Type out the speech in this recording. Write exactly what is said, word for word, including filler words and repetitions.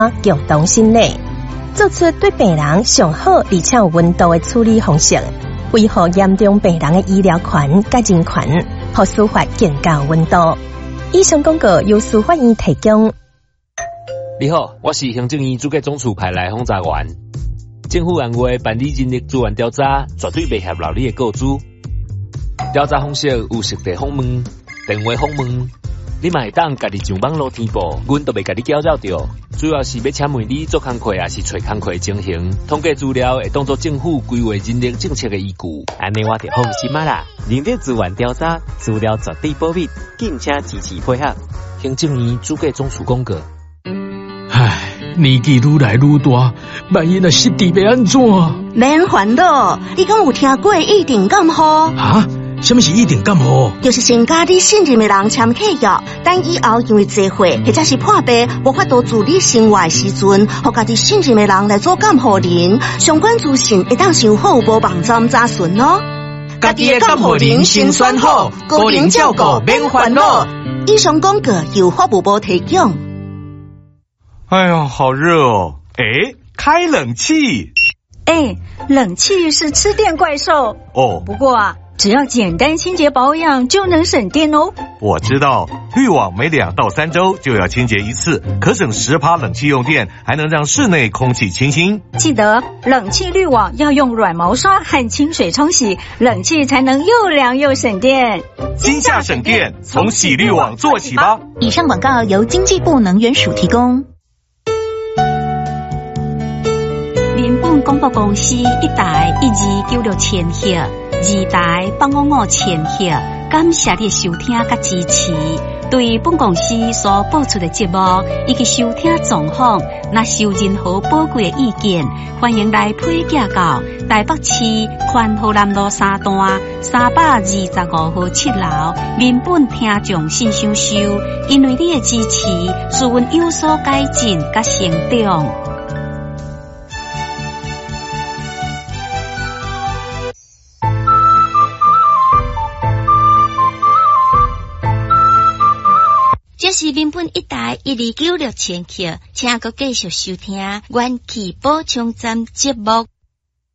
共同心理，做出对病人上好而且有温度的处理方式，维护严重病人的医疗权甲人权，和司法更加有温度。以上广告由司法院提供。 你好，我是行政院主计总处派来访查员。政府按话办理人力资源调查，绝对袂合劳你的告知。调查方式有实地访问、电话访问，你嘛会当家己上网络填报，阮都袂家己搅扰着。主要是要请问你做工课，还是找工课情形，统计资料会当作政府规划人力政策的依据。 安尼我就放心啊啦！人力资源调查资料绝对保密，敬请支持配合。 行政院主计总处公告。 唉，年纪愈来愈大，万一若失智要安怎？ 免烦恼，你敢有听过一定感冒？ 啊？什么是一定感冒？ 就是先甲你信任的人签契约，等以后因为聚会或者是破病无法度自理生活的时阵，互家己信任的人来做监护人，相关资讯会当上好无网站查询哦。 家己的监护人先选好，个人照顾免烦恼。 以上广告由法务部提供。 哎呀，好热哦！哎，开冷气。 哎，冷气是吃电怪兽哦。 不过啊，只要简单清洁保养就能省电哦。 我知道，滤网每两到三周就要清洁一次，可省十趴冷气用电，还能让室内空气清新。 记得冷气滤网要用软毛刷和清水冲洗，冷气才能又凉又省电。 今夏省电，从洗滤网做起吧。 以上广告由经济部能源署提供。 民本广播公司一台一二九六千赫，二台八五五千赫，感谢你收听甲支持。对本公司所播出的节目以及收听状况，若有任何宝贵的意见，欢迎来批寄到台北市宽和南路三段三百二十五号七楼民本听众信箱收。因为你的支持，使阮有所改进甲成长。 这是民本一台一二九六千克，请阁继续收听元气补充站节目。